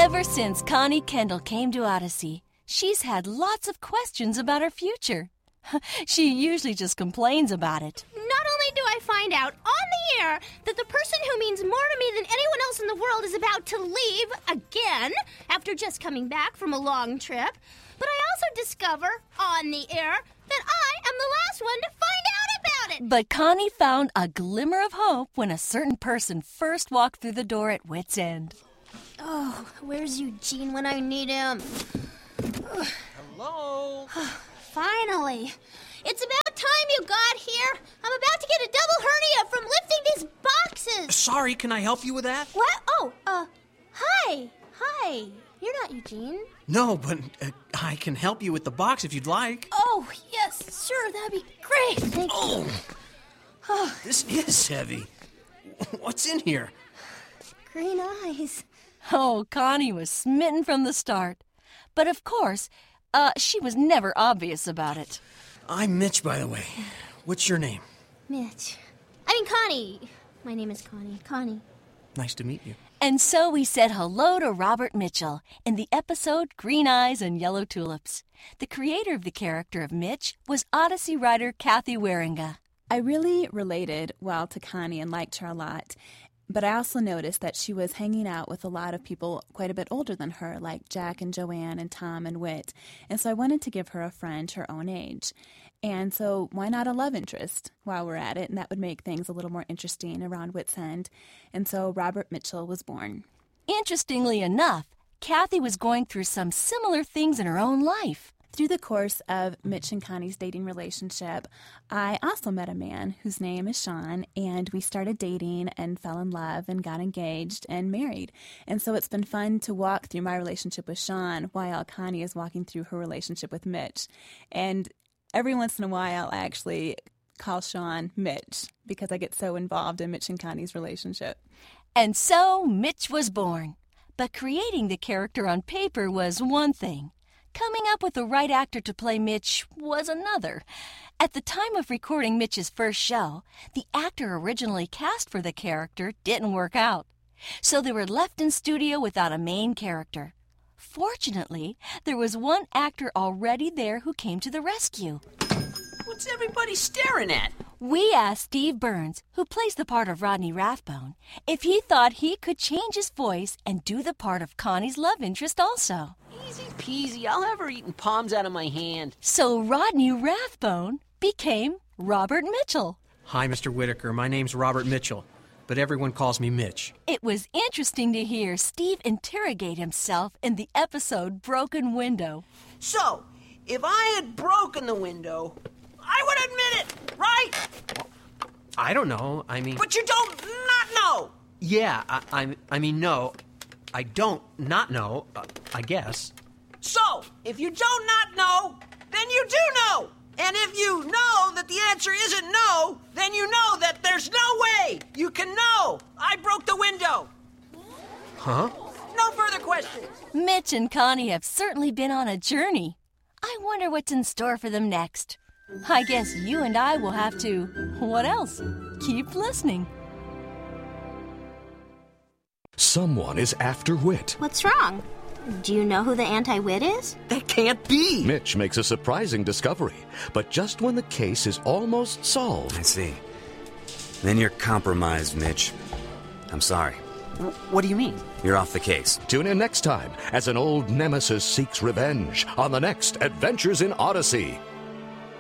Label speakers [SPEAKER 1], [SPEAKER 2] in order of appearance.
[SPEAKER 1] Ever since Connie Kendall came to Odyssey, she's had lots of questions about her future. She usually just complains about it.
[SPEAKER 2] Not only do I find out on the air that the person who means more to me than anyone else in the world is about to leave again after just coming back from a long trip, but I also discover on the air that I am the last one to find out about it.
[SPEAKER 1] But Connie found a glimmer of hope when a certain person first walked through the door at Wit's End.
[SPEAKER 2] Oh, where's Eugene when I need him?
[SPEAKER 3] Hello?
[SPEAKER 2] Finally. It's about time you got here. I'm about to get a double hernia from lifting these boxes.
[SPEAKER 3] Sorry, can I help you with that?
[SPEAKER 2] What? Oh, hi. Hi. You're not Eugene.
[SPEAKER 3] No, but I can help you with the box if you'd like.
[SPEAKER 2] Oh, yes, sure, that'd be great. Thank you.
[SPEAKER 3] Oh, this is heavy. What's in here?
[SPEAKER 2] Green eyes.
[SPEAKER 1] Oh, Connie was smitten from the start. But of course, she was never obvious about it.
[SPEAKER 3] I'm Mitch, by the way. What's your name?
[SPEAKER 2] Mitch. Connie. My name is Connie. Connie.
[SPEAKER 3] Nice to meet you.
[SPEAKER 1] And so we said hello to Robert Mitchell in the episode Green Eyes and Yellow Tulips. The creator of the character of Mitch was Odyssey writer Kathy Waringa.
[SPEAKER 4] I really related well to Connie and liked her a lot. But I also noticed that she was hanging out with a lot of people quite a bit older than her, like Jack and Joanne and Tom and Whit. And so I wanted to give her a friend her own age. And so why not a love interest while we're at it? And that would make things a little more interesting around Wit's End. And so Robert Mitchell was born.
[SPEAKER 1] Interestingly enough, Kathy was going through some similar things in her own life.
[SPEAKER 4] Through the course of Mitch and Connie's dating relationship, I also met a man whose name is Sean, and we started dating and fell in love and got engaged and married. And so it's been fun to walk through my relationship with Sean while Connie is walking through her relationship with Mitch. And every once in a while, I actually call Sean Mitch because I get so involved in Mitch and Connie's relationship.
[SPEAKER 1] And so Mitch was born. But creating the character on paper was one thing. Coming up with the right actor to play Mitch was another. At the time of recording Mitch's first show, the actor originally cast for the character didn't work out. So they were left in studio without a main character. Fortunately, there was one actor already there who came to the rescue.
[SPEAKER 5] What's everybody staring at?
[SPEAKER 1] We asked Steve Burns, who plays the part of Rodney Rathbone, if he thought he could change his voice and do the part of Connie's love interest also.
[SPEAKER 5] Easy peasy. I'll have her eating palms out of my hand.
[SPEAKER 1] So Rodney Rathbone became Robert Mitchell.
[SPEAKER 3] Hi, Mr. Whitaker. My name's Robert Mitchell, but everyone calls me Mitch.
[SPEAKER 1] It was interesting to hear Steve interrogate himself in the episode Broken Window.
[SPEAKER 5] So, if I had broken the window, I would admit it, right?
[SPEAKER 3] I don't know.
[SPEAKER 5] But you don't not know.
[SPEAKER 3] Yeah, I mean, no. I don't not know, I guess.
[SPEAKER 5] So, if you don't not know, then you do know. And if you know that the answer isn't no, then you know that there's no way you can know I broke the window.
[SPEAKER 3] Huh?
[SPEAKER 5] No further questions.
[SPEAKER 1] Mitch and Connie have certainly been on a journey. I wonder what's in store for them next. I guess you and I will have to, what else? Keep listening.
[SPEAKER 6] Someone is after Whit.
[SPEAKER 2] What's wrong? Do you know who the anti-wit is?
[SPEAKER 5] That can't be.
[SPEAKER 6] Mitch makes a surprising discovery, but just when the case is almost solved.
[SPEAKER 7] I see. Then you're compromised, Mitch. I'm sorry.
[SPEAKER 5] What do you mean?
[SPEAKER 7] You're off the case.
[SPEAKER 6] Tune in next time as an old nemesis seeks revenge on the next Adventures in Odyssey.